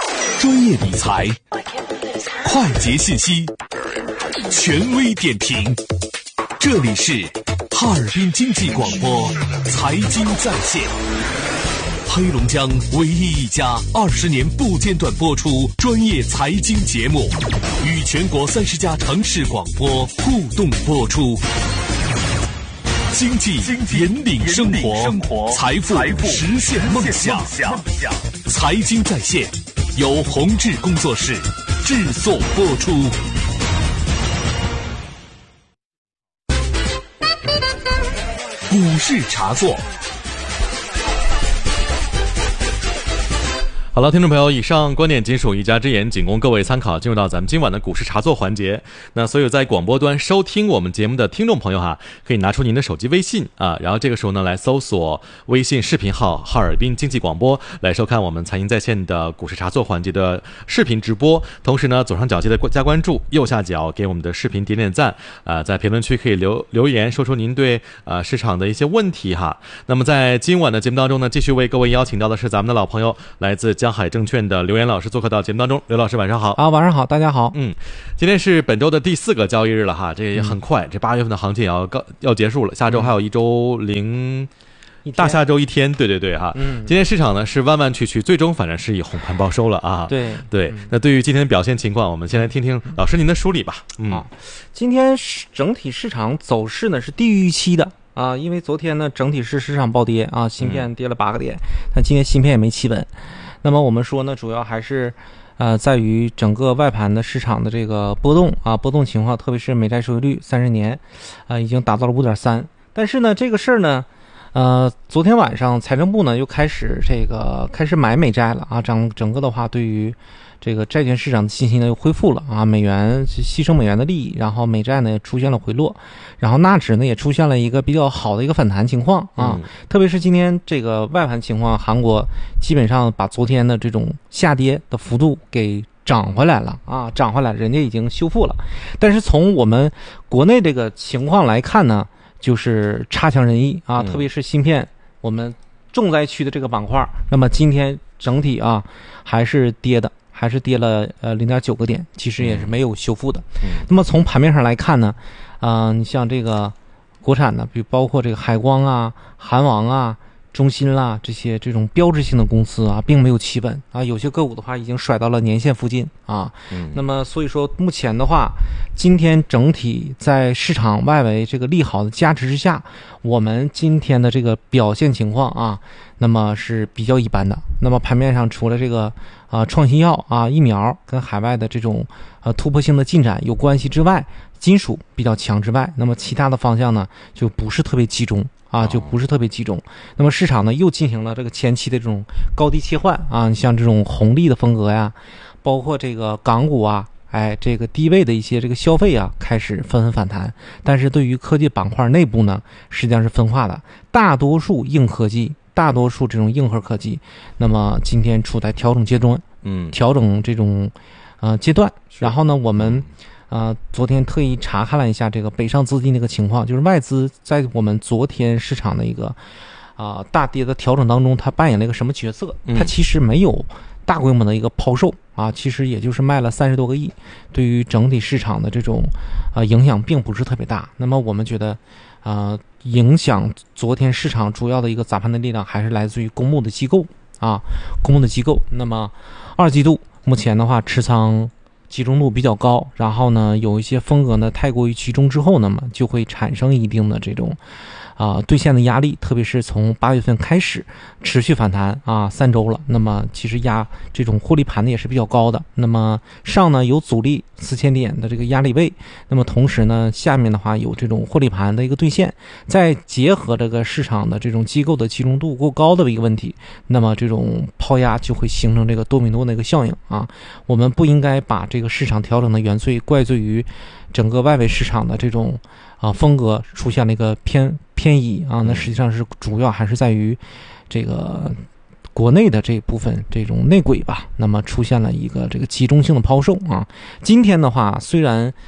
专业理财，快捷信息，权威点评。这里是哈尔滨经济广播财经在线，黑龙江唯一一家20年不间断播出专业财经节目，与全国30家城市广播互动播出。经济引领生活，财富实现梦想。财经在线由宏志工作室制作播出。股市茶座。 好了，听众朋友，以上观点仅属一家之言，仅供各位参考。进入到咱们今晚的股市茶座环节，那所有在广播端收听我们节目的听众朋友哈，可以拿出您的手机微信啊，然后这个时候呢，来搜索微信视频号哈尔滨经济广播，来收看我们财经在线的股市茶座环节的视频直播。同时呢，左上角记得加关注，右下角给我们的视频点点赞在评论区可以留言，说出您对市场的一些问题哈。那么在今晚的节目当中呢，继续为各位邀请到的是咱们的老朋友，来自江海证券的刘岩老师做客到节目当中。刘老师晚上好。 晚上好，大家好。 今天是本周的第4个交易日了哈，这也很快，这8月份的行情要结束了，下周还有一周大下周一天，对哈。今天市场呢是弯弯曲曲，最终反正是以红盘报收了啊。对。那对于今天的表现情况，我们先来听听老师您的梳理吧。 今天整体市场走势呢是低于预期的啊，因为昨天呢整体是市场暴跌啊，芯片跌了8个点，但今天芯片也没企稳。那么我们说呢，主要还是在于整个外盘的市场的这个波动情况，特别是美债收益率30年已经达到了 5.3。 但是呢这个事儿呢昨天晚上财政部呢又开始买美债了啊，整个的话对于这个债券市场的信心呢又恢复了啊，美元牺牲美元的利益，然后美债呢也出现了回落，然后纳指呢也出现了一个比较好的一个反弹情况啊，特别是今天这个外盘情况，韩国基本上把昨天的这种下跌的幅度给涨回来了啊，人家已经修复了。但是从我们国内这个情况来看呢，就是差强人意啊，特别是芯片我们重灾区的这个板块，那么今天整体还是跌了0.9个点，其实也是没有修复的。那么从盘面上来看呢，你像这个国产的，包括这个海光啊、韩王啊、中芯啦这种标志性的公司啊，并没有企稳啊，有些个股的话已经甩到了年线附近啊。那么所以说目前的话，今天整体在市场外围这个利好的加持之下，我们今天的这个表现情况啊，那么是比较一般的。那么盘面上除了这个创新药疫苗跟海外的这种突破性的进展有关系之外，金属比较强之外，那么其他的方向呢就不是特别集中。那么市场呢又进行了这个前期的这种高低切换啊，你像这种红利的风格呀，包括这个港股这个低位的一些这个消费开始纷纷反弹。但是对于科技板块内部呢，实际上是分化的，大多数这种硬核科技，那么今天处在调整阶段，调整这种阶段。然后呢，我们昨天特意查看了一下这个北上资金的一个情况，就是外资在我们昨天市场的一个大跌的调整当中，它扮演了一个什么角色？它其实没有大规模的一个抛售其实也就是卖了30多个亿，对于整体市场的这种影响并不是特别大。那么我们觉得影响昨天市场主要的一个砸盘的力量还是来自于公募的机构。那么2季度目前的话持仓集中度比较高，然后呢有一些风格呢太过于集中之后，那么就会产生一定的这种兑现的压力，特别是从8月份开始持续反弹3周了，那么其实这种获利盘呢也是比较高的。那么上呢有阻力4000点的这个压力位，那么同时呢下面的话有这种获利盘的一个兑现，再结合这个市场的这种机构的集中度过高的一个问题，那么这种抛压就会形成这个多米诺的一个效应我们不应该把这个市场调整的原罪怪罪于整个外围市场的这种风格出现了一个偏移那实际上是主要还是在于这个国内的这部分这种内轨吧，那么出现了一个这个集中性的抛售今天的话虽然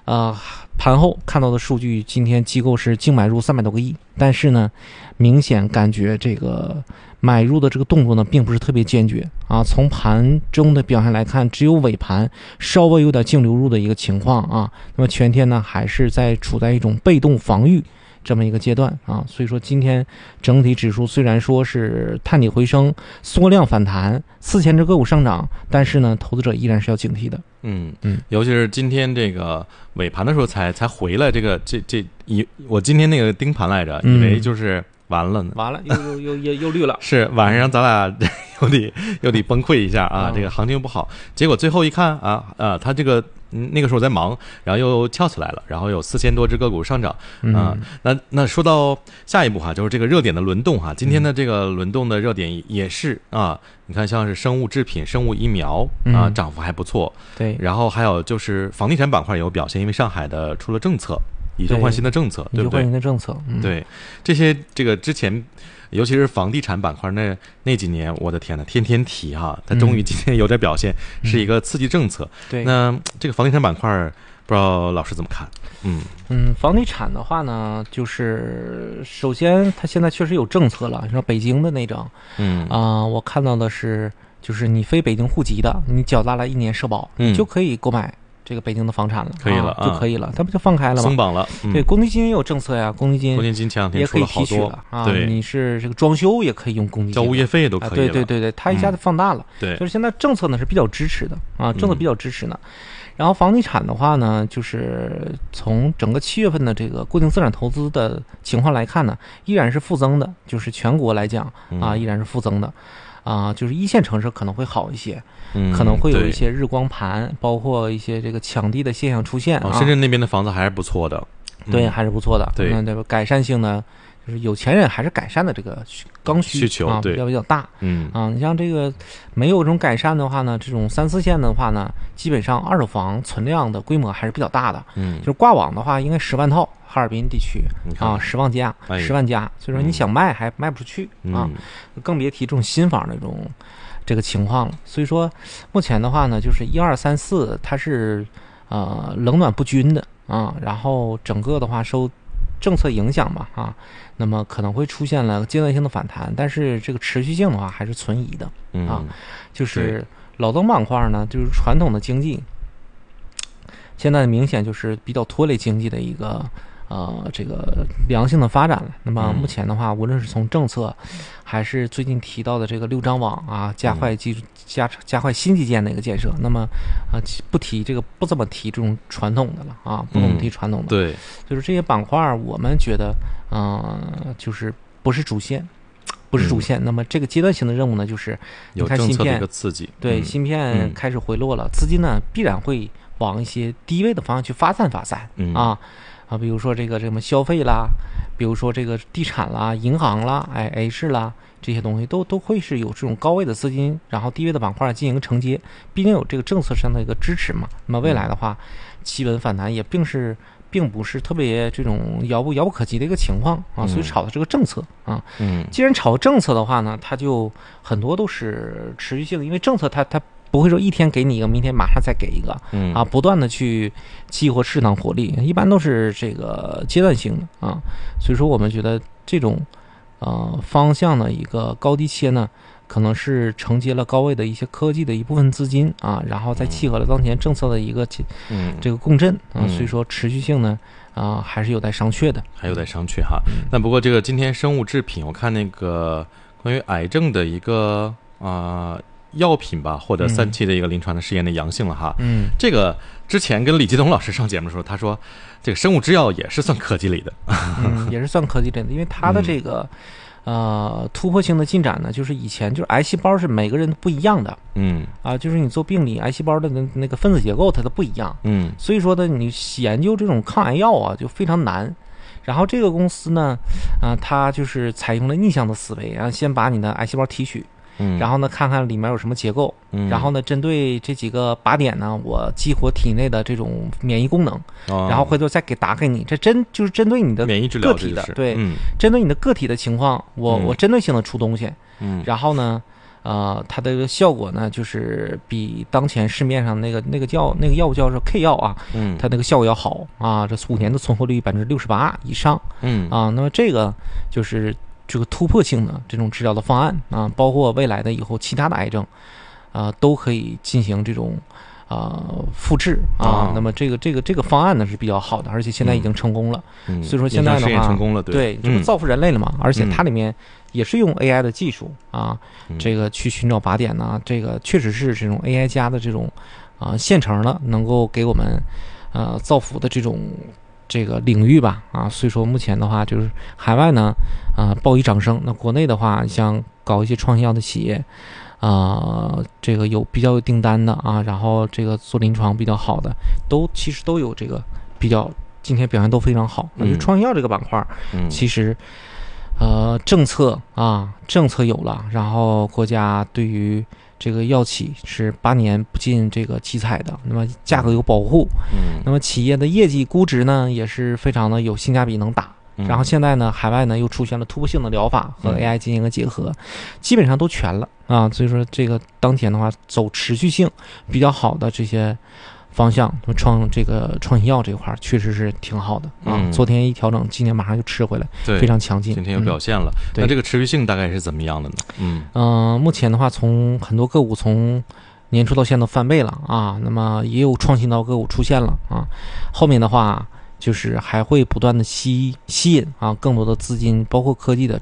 盘后看到的数据，今天机构是净买入300多个亿，但是呢，明显感觉这个买入的这个动作呢，并不是特别坚决啊。从盘中的表现来看，只有尾盘稍微有点净流入的一个情况啊。那么全天呢，还是处在一种被动防御这么一个阶段啊。所以说，今天整体指数虽然说是探底回升、缩量反弹，4000只个股上涨，但是呢，投资者依然是要警惕的。 尤其是今天这个尾盘的时候才回来，我今天那个盯盘来着，以为就是完了呢， 又绿了， 是晚上咱俩又得崩溃一下啊，这个行情不好，结果最后一看它这个那个时候在忙，然后又翘起来了，然后有4000多只个股上涨啊。那说到下一步就是这个热点的轮动今天的这个轮动的热点也是你看像是生物制品、生物疫苗涨幅还不错。 对， 然后还有就是房地产板块也有表现，因为上海的出了政策，以旧换新的政策，对不对？ 以旧换新的政策， 对这些之前。尤其是房地产板块那几年，我的天呐，天天提它终于今天有点表现，是一个刺激政策。 对， 那这个房地产板块，不知道老师怎么看？ 房地产的话呢，就是首先它现在确实有政策了，你说北京的那种，我看到的是，就是你非北京户籍的，你缴纳了1年社保，你就可以购买这个北京的房产了， 可以了就可以了，它不就放开了吗？ 松绑了。 对，公积金也有政策呀，公积金前两天也可以提取了对， 你是这个装修也可以用公积金， 交物业费都可以了。 对，它一下子放大了。 对， 就是现在政策呢是比较支持的政策比较支持呢。然后房地产的话呢，就是从整个7月份的这个固定资产投资的情况来看呢，依然是负增的，就是全国来讲依然是负增的。就是一线城市可能会好一些，可能会有一些日光盘，包括一些这个抢地的现象出现深圳那边的房子还是不错的， 对，还是不错的。 对， 这个改善性呢，就是有钱人还是改善的这个刚需求比较大。你像这个没有这种改善的话呢，这种3、4线的话呢，基本上二手房存量的规模还是比较大的。就是挂网的话，应该10万套。哈尔滨地区10万家，10万家，所以说你想卖还卖不出去更别提这种新房的这个情况了。所以说目前的话呢，就是1、2、3、4，它是冷暖不均的然后整个的话受政策影响嘛那么可能会出现了阶段性的反弹，但是这个持续性的话还是存疑的就是老增板块呢，就是传统的经济，现在明显就是比较拖累经济的一个这个良性的发展了。那么目前的话，无论是从政策，还是最近提到的这个6张网加快加快新基建的一个建设，那么不怎么提这种传统的了不怎么提传统的。 对， 就是这些板块，我们觉得就是不是主线。那么这个阶段性的任务呢，就是有政策的一个刺激， 对，芯片开始回落了，资金呢必然会往一些低位的方向去发散比如说这个什么消费啦，比如说这个地产啦、银行啦、H 啦，这些东西都会是有这种高位的资金，然后低位的板块进行承接，毕竟有这个政策上的一个支持嘛。那么未来的话，企稳反弹也并不是特别这种遥不可及的一个情况所以炒的这个政策既然炒政策的话呢，它就很多都是持续性的，因为政策它不会说一天给你一个，明天马上再给一个不断的去激活市场活力，一般都是这个阶段性的所以说我们觉得这种方向的一个高低切呢，可能是承接了高位的一些科技的一部分资金然后再契合了当前政策的一个这个共振所以说持续性呢还是有待商榷的， 那不过这个今天生物制品，我看那个关于癌症的一个药品吧，获得3期的一个临床的试验的阳性了这个之前跟李继东老师上节目的时候，他说这个生物制药也是算科技类的也是算科技类的，因为它的这个突破性的进展呢，就是以前就是癌细胞是每个人都不一样的就是你做病理癌细胞的那个分子结构它都不一样所以说呢，你研究这种抗癌药就非常难。然后这个公司呢它就是采用了逆向的思维先把你的癌细胞提取然后呢，看看里面有什么结构，然后呢，针对这几个靶点呢，我激活体内的这种免疫功能，然后回头再打给你，就是针对你的免疫治疗个体的，对，针对你的个体的情况，我针对性的出东西，然后呢， 它的效果呢，就是比当前市面上那个药物叫做 K 药啊，它那个效果要好啊，这5年的存活率68%以上，那么这个就是这个突破性的这种治疗的方案啊，包括未来的以后其他的癌症，都可以进行这种复制啊。那么这个方案呢是比较好的，而且现在已经成功了。所以说现在的话， 成功了， 对，这不造福人类了嘛？而且它里面也是用 AI 的技术啊，这个去寻找靶点呢，这个确实是这种 AI 加的这种现成的，能够给我们造福的这个领域吧啊。所以说目前的话，就是海外呢报以掌声，那国内的话，像搞一些创新药的企业。这个比较有订单的啊，然后这个做临床比较好的，其实都有这个今天表现都非常好。就创新药这个板块，其实政策有了，然后国家对于这个药企是8年不进这个集采的，那么价格有保护，那么企业的业绩估值呢也是非常的有性价比能打。然后现在呢，海外呢又出现了突破性的疗法和 AI 进行个结合，基本上都全了啊。所以说这个当前的话，走持续性比较好的这些方向，创新药这块确实是挺好的啊。昨天一调整，今天马上就吃回来，非常强劲。 今天有表现了，那这个持续性大概是怎么样的呢？目前的话，从很多个股从年初到现在都翻倍了啊，那么也有创新药个股出现了啊。后面的话。就是还会不断的吸引更多的资金，包括科技的